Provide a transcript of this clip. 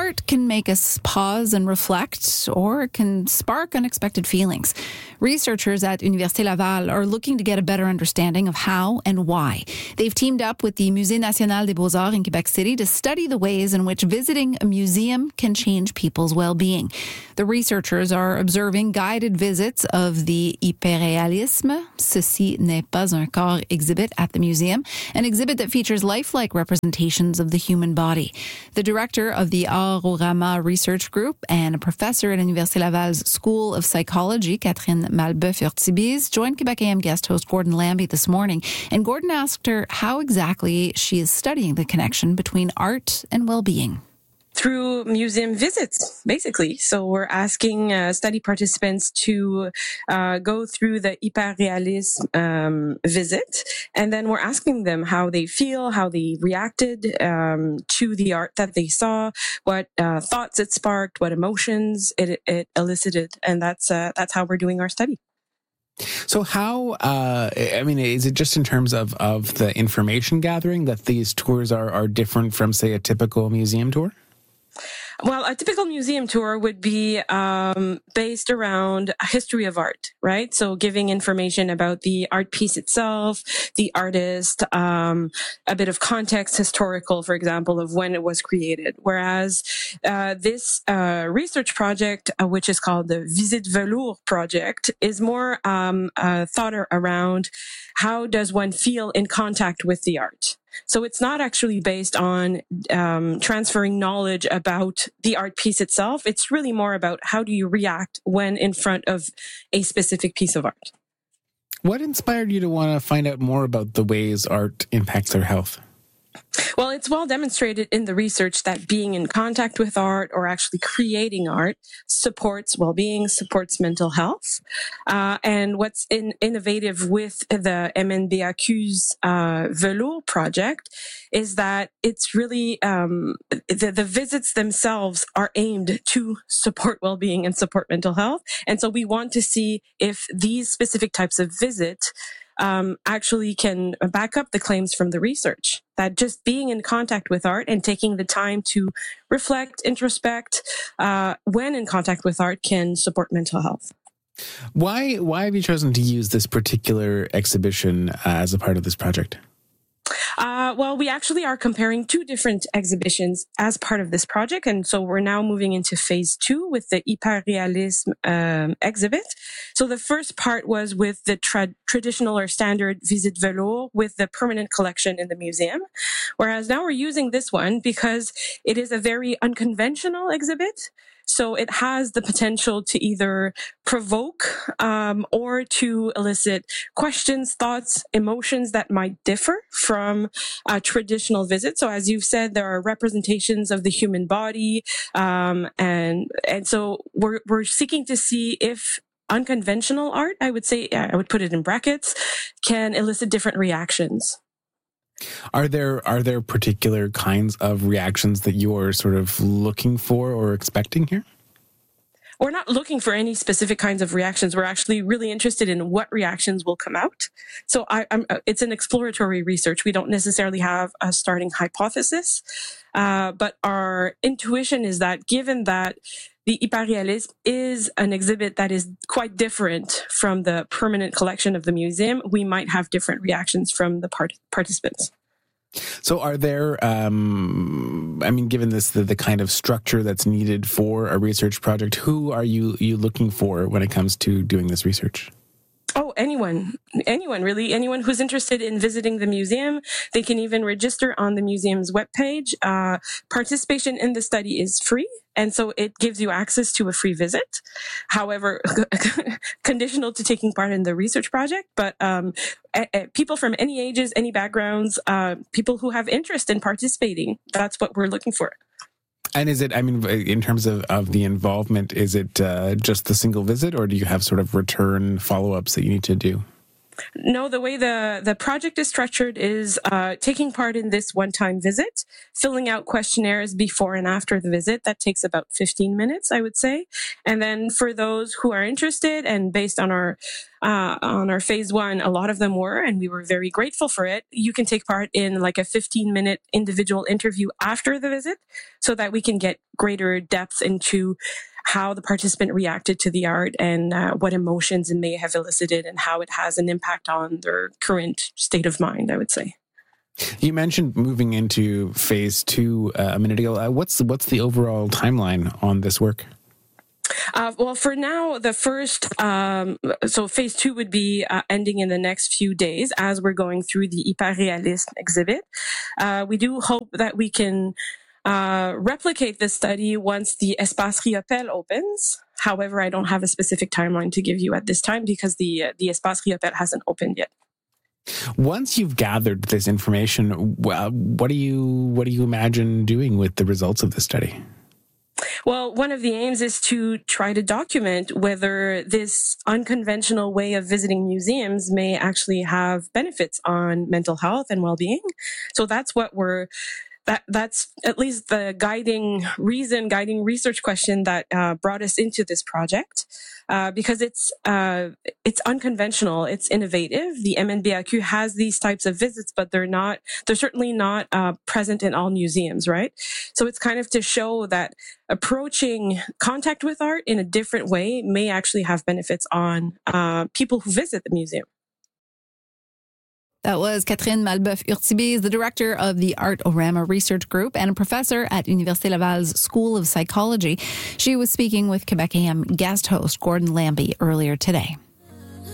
Art can make us pause and reflect, or it can spark unexpected feelings. Researchers at Université Laval are looking to get a better understanding of how and why. They've teamed up with the Musée National des Beaux-Arts in Quebec City to study the ways in which visiting a museum can change people's well-being. The researchers are observing guided visits of the Hyperréalisme, Ceci n'est pas un corps exhibit at the museum, an exhibit that features lifelike representations of the human body. The director of the Arorama Research Group and a professor at Université Laval's School of Psychology, Catherine Malbeuf-Urtibise, joined Quebec AM guest host Gordon Lambie this morning. And Gordon asked her how exactly she is studying the connection between art and well-being. Through museum visits, basically. So we're asking study participants to go through the hyperréalisme visit, and then we're asking them how they feel, how they reacted to the art that they saw, what thoughts it sparked, what emotions it elicited, and that's how we're doing our study. So how, is it just in terms of the information gathering that these tours are different from, say, a typical museum tour? Well, a typical museum tour would be based around a history of art, right? So giving information about the art piece itself, the artist, a bit of context, historical, for example, of when it was created. Whereas this research project, which is called the Visite Velours project, is more thought around how does one feel in contact with the art. So it's not actually based on transferring knowledge about the art piece itself. It's really more about how do you react when in front of a specific piece of art. What inspired you to want to find out more about the ways art impacts our health? Well, it's well demonstrated in the research that being in contact with art or actually creating art supports well-being, supports mental health. And what's innovative with the MNBAQ's Velours project is that it's really the visits themselves are aimed to support well-being and support mental health. And so we want to see if these specific types of visits actually can back up the claims from the research that just being in contact with art and taking the time to reflect, introspect, when in contact with art can support mental health. Why have you chosen to use this particular exhibition as a part of this project? Well, we actually are comparing two different exhibitions as part of this project. And so we're now moving into phase 2 with the Hyperréalisme exhibit. So the first part was with the traditional or standard Visite Velours with the permanent collection in the museum. Whereas now we're using this one because it is a very unconventional exhibit. So it has the potential to either provoke or to elicit questions, thoughts, emotions that might differ from a traditional visit. So as you've said, there are representations of the human body, and so we're seeking to see if unconventional art, I would put it in brackets, can elicit different reactions. Are there particular kinds of reactions that you're sort of looking for or expecting here? We're not looking for any specific kinds of reactions. We're actually really interested in what reactions will come out. So it's an exploratory research. We don't necessarily have a starting hypothesis, but our intuition is that given that the Hyperréalisme is an exhibit that is quite different from the permanent collection of the museum, we might have different reactions from the participants. So are there, given this, the kind of structure that's needed for a research project, who are you looking for when it comes to doing this research? Oh, anyone really. Anyone who's interested in visiting the museum. They can even register on the museum's webpage. Participation in the study is free, and so it gives you access to a free visit. However, conditional to taking part in the research project. But people from any ages, any backgrounds, people who have interest in participating, that's what we're looking for. And is it, in terms of the involvement, is it just the single visit, or do you have sort of return follow-ups that you need to do? No, the way the project is structured is taking part in this one-time visit, filling out questionnaires before and after the visit. That takes about 15 minutes, I would say. And then for those who are interested, and based on our phase one, a lot of them were, and we were very grateful for it. You can take part in like a 15-minute individual interview after the visit so that we can get greater depth into how the participant reacted to the art and what emotions it may have elicited and how it has an impact on their current state of mind, I would say. You mentioned moving into phase two a minute ago. What's the overall timeline on this work? Well, for now, the first, so phase two would be ending in the next few days as we're going through the hyperrealisme exhibit. We do hope that we can replicate this study once the Espace Riopelle opens. However, I don't have a specific timeline to give you at this time because the Espace Riopelle hasn't opened yet. Once you've gathered this information, what do you imagine doing with the results of the study? Well, one of the aims is to try to document whether this unconventional way of visiting museums may actually have benefits on mental health and well-being. So that's what that's at least the guiding research question that brought us into this project, because it's unconventional, it's innovative. The MNBAQ has these types of visits, but they're certainly not present in all museums, right? So it's kind of to show that approaching contact with art in a different way may actually have benefits on people who visit the museum. That was Catherine Malbeuf-Urtubise, the director of the Art-O-Rama Research Group and a professor at Université Laval's School of Psychology. She was speaking with Quebec AM guest host Gordon Lambie earlier today.